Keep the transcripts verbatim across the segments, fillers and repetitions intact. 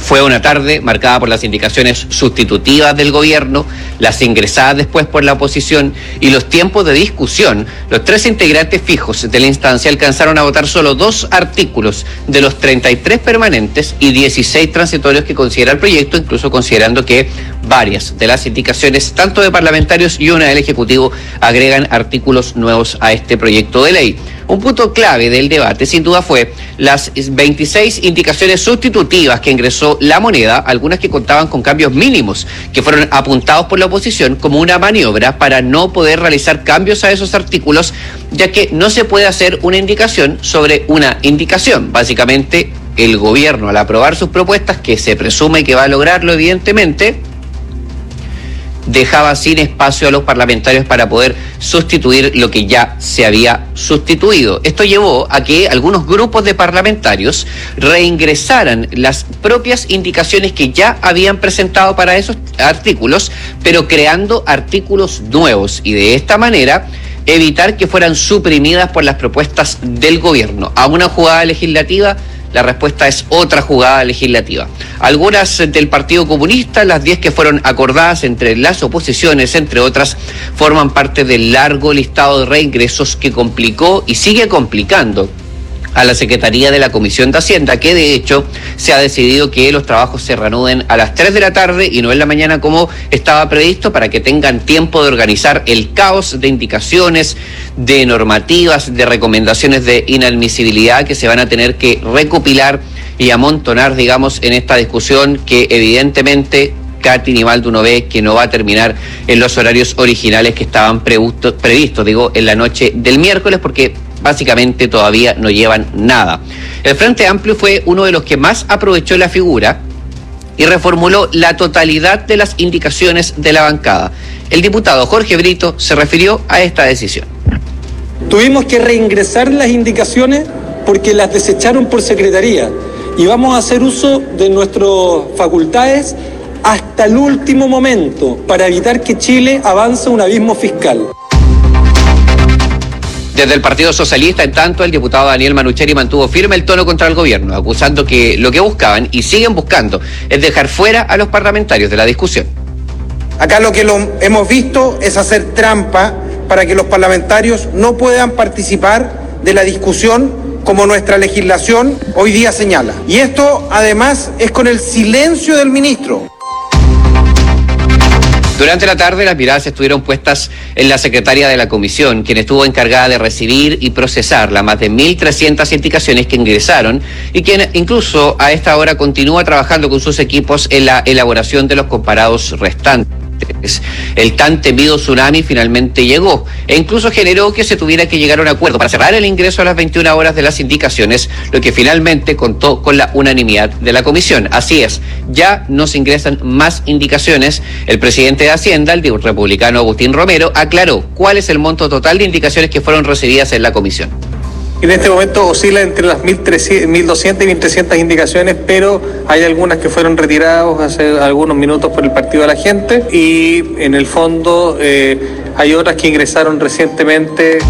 Fue una tarde marcada por las indicaciones sustitutivas del gobierno, las ingresadas después por la oposición y los tiempos de discusión. Los tres integrantes fijos de la instancia alcanzaron a votar solo dos artículos de los treinta y tres permanentes y dieciséis transitorios que considera el proyecto, incluso considerando que varias de las indicaciones, tanto de parlamentarios y una del Ejecutivo, agregan artículos nuevos a este proyecto de ley. Un punto clave del debate, sin duda, fue las veintiséis indicaciones sustitutivas que ingresó La Moneda, algunas que contaban con cambios mínimos, que fueron apuntados por la oposición como una maniobra para no poder realizar cambios a esos artículos, ya que no se puede hacer una indicación sobre una indicación. Básicamente, el gobierno, al aprobar sus propuestas, que se presume que va a lograrlo, evidentemente, dejaba sin espacio a los parlamentarios para poder sustituir lo que ya se había sustituido. Esto llevó a que algunos grupos de parlamentarios reingresaran las propias indicaciones que ya habían presentado para esos artículos, pero creando artículos nuevos y de esta manera evitar que fueran suprimidas por las propuestas del gobierno. A una jugada legislativa, la respuesta es otra jugada legislativa. Algunas del Partido Comunista, las diez que fueron acordadas entre las oposiciones, entre otras, forman parte del largo listado de reingresos que complicó y sigue complicando a la Secretaría de la Comisión de Hacienda, que de hecho se ha decidido que los trabajos se reanuden a las tres de la tarde y no en la mañana como estaba previsto, para que tengan tiempo de organizar el caos de indicaciones, de normativas, de recomendaciones de inadmisibilidad que se van a tener que recopilar y amontonar, digamos, en esta discusión que evidentemente Katy Nivaldo uno ve que no va a terminar en los horarios originales que estaban previsto, previstos, digo, en la noche del miércoles, porque básicamente todavía no llevan nada. El Frente Amplio fue uno de los que más aprovechó la figura y reformuló la totalidad de las indicaciones de la bancada. El diputado Jorge Brito se refirió a esta decisión. Tuvimos que reingresar las indicaciones porque las desecharon por secretaría y vamos a hacer uso de nuestras facultades hasta el último momento para evitar que Chile avance un abismo fiscal. Desde el Partido Socialista, en tanto, el diputado Daniel Manucheri mantuvo firme el tono contra el gobierno, acusando que lo que buscaban y siguen buscando es dejar fuera a los parlamentarios de la discusión. Acá lo que lo hemos visto es hacer trampa para que los parlamentarios no puedan participar de la discusión como nuestra legislación hoy día señala. Y esto además es con el silencio del ministro. Durante la tarde las miradas estuvieron puestas en la secretaria de la comisión, quien estuvo encargada de recibir y procesar las más de mil trescientas indicaciones que ingresaron y quien incluso a esta hora continúa trabajando con sus equipos en la elaboración de los comparados restantes. El tan temido tsunami finalmente llegó e incluso generó que se tuviera que llegar a un acuerdo para cerrar el ingreso a las veintiuna horas de las indicaciones, lo que finalmente contó con la unanimidad de la comisión. Así es, ya no se ingresan más indicaciones. El presidente de Hacienda, el republicano Agustín Romero, aclaró cuál es el monto total de indicaciones que fueron recibidas en la comisión. En este momento oscila entre las mil doscientas y mil trescientas indicaciones, pero hay algunas que fueron retiradas hace algunos minutos por el Partido de la Gente y en el fondo eh, hay otras que ingresaron recientemente.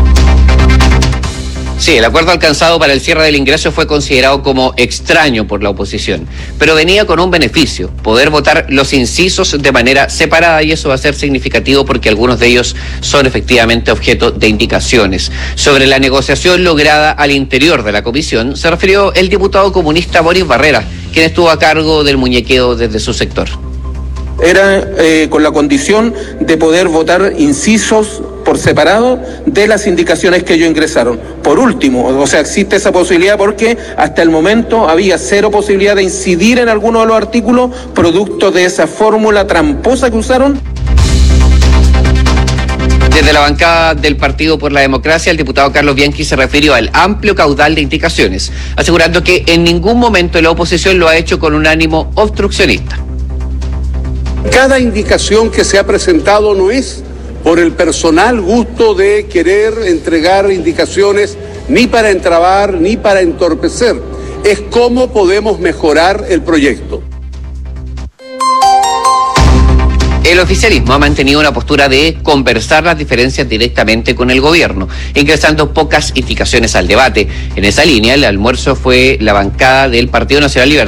Sí, el acuerdo alcanzado para el cierre del ingreso fue considerado como extraño por la oposición, pero venía con un beneficio: poder votar los incisos de manera separada, y eso va a ser significativo porque algunos de ellos son efectivamente objeto de indicaciones. Sobre la negociación lograda al interior de la comisión se refirió el diputado comunista Boris Barrera, quien estuvo a cargo del muñequeo desde su sector. Era eh, con la condición de poder votar incisos por separado de las indicaciones que ellos ingresaron. Por último, o sea, existe esa posibilidad porque hasta el momento había cero posibilidad de incidir en alguno de los artículos producto de esa fórmula tramposa que usaron. Desde la bancada del Partido por la Democracia, el diputado Carlos Bianchi se refirió al amplio caudal de indicaciones, asegurando que en ningún momento la oposición lo ha hecho con un ánimo obstruccionista. Cada indicación que se ha presentado no es por el personal gusto de querer entregar indicaciones ni para entrabar ni para entorpecer, es cómo podemos mejorar el proyecto. El oficialismo ha mantenido una postura de conversar las diferencias directamente con el gobierno, ingresando pocas indicaciones al debate. En esa línea, el almuerzo fue la bancada del Partido Nacional Libertad